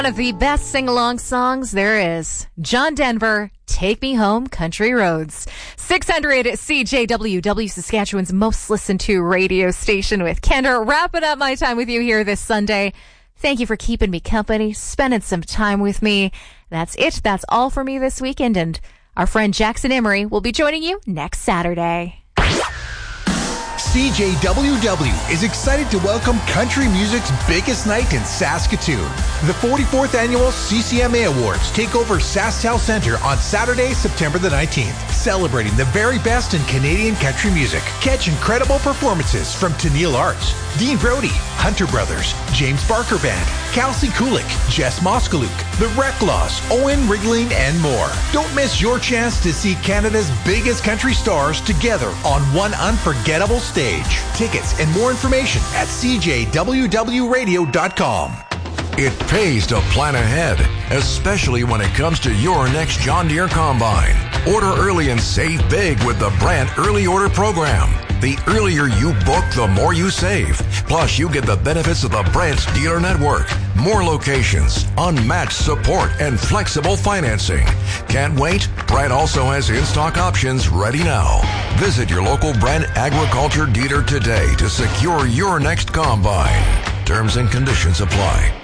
One of the best sing-along songs there is. John Denver, Take Me Home, Country Roads. 600 CJWW, Saskatchewan's most listened to radio station with Kendra. Wrapping up my time with you here this Sunday. Thank you for keeping me company, spending some time with me. That's it. That's all for me this weekend. And our friend Jackson Emery will be joining you next Saturday. CJWW is excited to welcome country music's biggest night in Saskatoon. The 44th Annual CCMA Awards take over SaskTel Centre on Saturday, September the 19th, celebrating the very best in Canadian country music. Catch incredible performances from Tennille Arts, Dean Brody, Hunter Brothers, James Barker Band, Kelsey Kulik, Jess Moskaluk, The Reclaws, Owen Rigling, and more. Don't miss your chance to see Canada's biggest country stars together on one unforgettable stage. Tickets and more information at cjwwradio.com. It pays to plan ahead, especially when it comes to your next John Deere Combine. Order early and save big with the Brandt Early Order Program. The earlier you book, the more you save. Plus, you get the benefits of the Brandt Dealer Network. More locations, unmatched support, and flexible financing. Can't wait? Brandt also has in-stock options ready now. Visit your local Brandt Agriculture dealer today to secure your next combine. Terms and conditions apply.